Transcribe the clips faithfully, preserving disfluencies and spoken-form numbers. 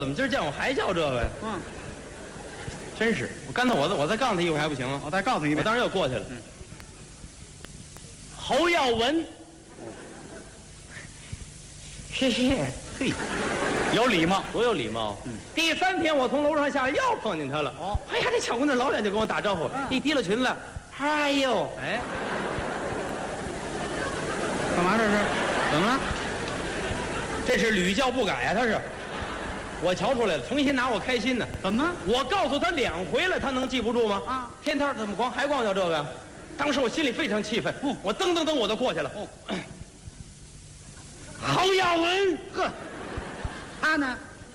怎么今儿见我还叫这个呀？ 嗯， 真是，我刚才我再我再告诉他一回还不行吗？ 我再告诉你一遍。 我当时又过去了。 嗯， 侯耀文，谢谢。 嘿，有礼貌。 多有礼貌。 嗯， 第三天我从楼上下来又碰见他了。 哦， 哎呀，这小姑娘老远就跟我打招呼， 嗯一提了裙子，哎呦， 哎，干嘛这是？怎么了？ 这是屡教不改呀、啊，他是。我瞧出来了，重新拿我开心呢。 怎么？ 我告诉他两回了，他能记不住吗？ 啊， 天天怎么光还光叫这个呀？当时我心里非常气愤， 嗯， 我噔噔噔我就过去了。哦，侯耀文， 呵，他呢？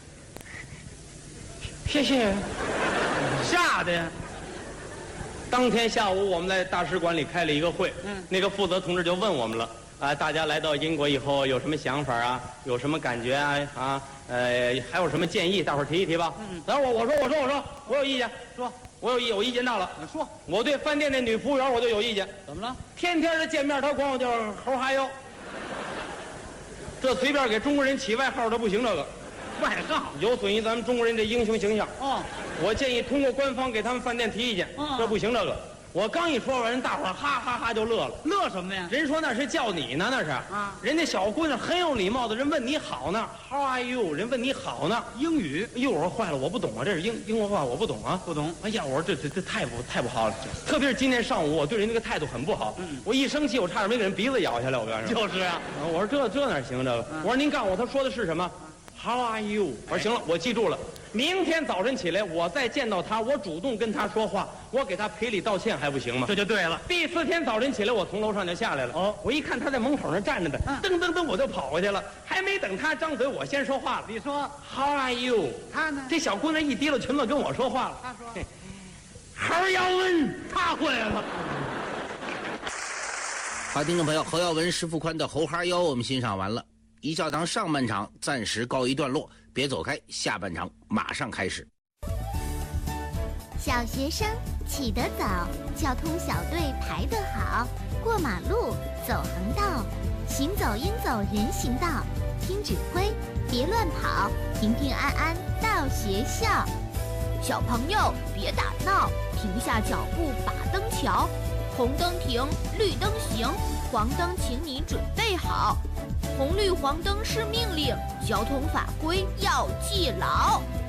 谢谢。 吓的呀。 当天下午我们在大使馆里开了一个会， 嗯， 那个负责同志就问我们了。啊，大家来到英国以后有什么想法啊？有什么感觉啊？啊，呃，还有什么建议？大伙儿提一提吧。 嗯， 等会儿我我说我说我说我有意见， 说， 我有意我意见到了。 你说， 我对饭店那女服务员我就有意见。 怎么了？ 天天的见面，她管我叫猴哈腰，这随便给中国人起外号都不行，这个外号有损于咱们中国人这英雄形象。 哦。 我建议通过官方给他们饭店提意见， 嗯， 这不行，这个。我刚一说完，人大伙儿哈哈哈就乐了。 乐什么呀？ 人说那是叫你呢，那是啊。 人家小姑娘很有礼貌的，人问你好呢 ，How are you？ 人问你好呢， 英语。 哎呦，我说坏了，我不懂啊，这是英英国话，我不懂啊， 不懂。 哎呀，我说这这这太不太不好了，特别是今天上午，我对人那个态度很不好。 嗯，我一生气，我差点没给人鼻子咬下来，我告诉你。 就是啊。 我说这这哪行这个？ 嗯， 我说您告诉我他说的是什么 ？How are you？ 我说行了，我记住了。明天早晨起来，我再见到他，我主动跟他说话，我给他赔礼道歉，还不行吗？ 这就对了。 第四天早晨起来，我从楼上就下来了。 哦， 我一看他在门口那站着的， 嗯， 噔噔噔，我就跑过去了。还没等他张嘴，我先说话了。 你说 How are you？ 他呢？ 这小姑娘一提了裙子跟我说话了。 他说侯耀文， 他会了。 好，听众朋友，侯耀文、石富宽的《猴哈腰》我们欣赏完了。一教堂上半场暂时告一段落，别走开，下半场马上开始。 小学生起得早，交通小队排得好，过马路走横道，行走应走人行道，听指挥别乱跑，平平安安到学校。小朋友别打闹，停下脚步把灯瞧，红灯停，绿灯行，黄灯请你准备好。红绿黄灯是命令，交通法规要记牢。